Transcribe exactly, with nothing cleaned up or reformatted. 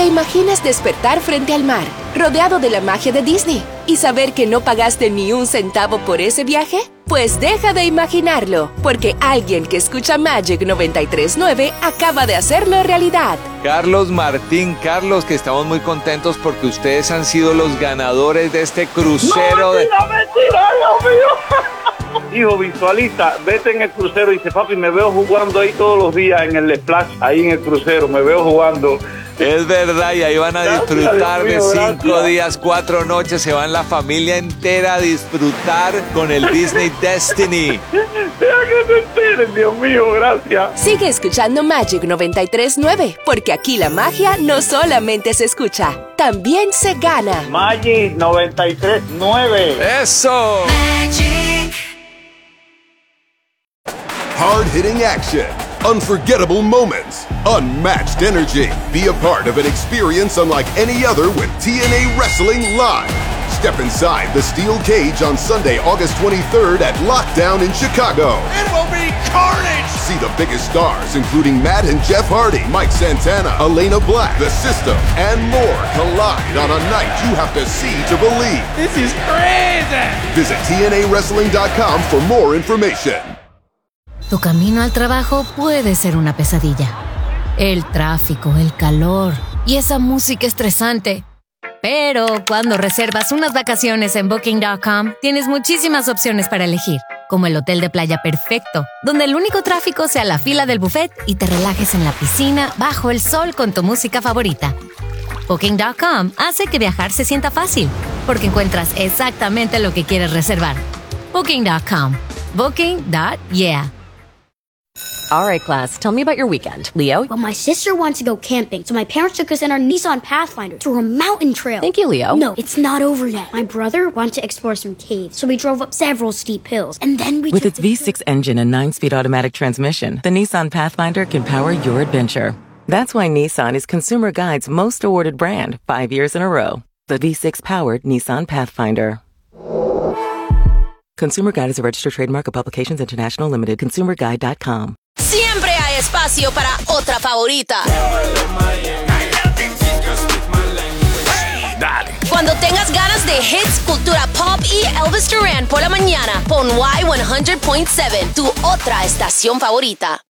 imaginas despertar frente al mar, rodeado de la magia de Disney, y saber que no pagaste ni un centavo por ese viaje? Pues deja de imaginarlo, porque alguien que escucha Magic noventa y tres punto nueve acaba de hacerlo realidad. Carlos Martín, Carlos, que estamos muy contentos porque ustedes han sido los ganadores de este crucero. ¡No, mentira, de... mentira, Dios mío! Hijo, visualiza, vete en el crucero y dice, papi, me veo jugando ahí todos los días en el splash, ahí en el crucero, me veo jugando. Es verdad, y ahí van a disfrutar gracias, de mío, cinco gracias. días, cuatro noches, se van la familia entera a disfrutar con el Disney Destiny. Deja que se enteren, Dios mío, gracias. Sigue escuchando Magic noventa y tres punto nueve, porque aquí la magia no solamente se escucha, también se gana. Magic noventa y tres punto nueve. ¡Eso! Hard-hitting action, unforgettable moments, unmatched energy. Be a part of an experience unlike any other with T N A Wrestling Live. Step inside the steel cage on Sunday, August twenty-third at Lockdown in Chicago. It will be carnage! See the biggest stars, including Matt and Jeff Hardy, Mike Santana, Elena Black, The System, and more collide on a night you have to see to believe. This is crazy! Visit T N A wrestling dot com for more information. Tu camino al trabajo puede ser una pesadilla. El tráfico, el calor y esa música estresante. Pero cuando reservas unas vacaciones en Booking punto com, tienes muchísimas opciones para elegir, como el hotel de playa perfecto, donde el único tráfico sea la fila del buffet y te relajes en la piscina bajo el sol con tu música favorita. Booking punto com hace que viajar se sienta fácil, porque encuentras exactamente lo que quieres reservar. Booking punto com. Booking punto yeah. All right, class, tell me about your weekend. Leo? Well, my sister wants to go camping, so my parents took us in our Nissan Pathfinder through a mountain trail. Thank you, Leo. No, it's not over yet. My brother wanted to explore some caves, so we drove up several steep hills, and then we With took its V six engine and nine-speed automatic transmission, the Nissan Pathfinder can power your adventure. That's why Nissan is Consumer Guide's most awarded brand, five years in a row. The V six-powered Nissan Pathfinder. Consumer Guide is a registered trademark of Publications International Limited. consumer guide dot com. Siempre hay espacio para otra favorita. Dale. Cuando tengas ganas de hits, cultura pop y Elvis Duran por la mañana, pon Y cien point siete, tu otra estación favorita.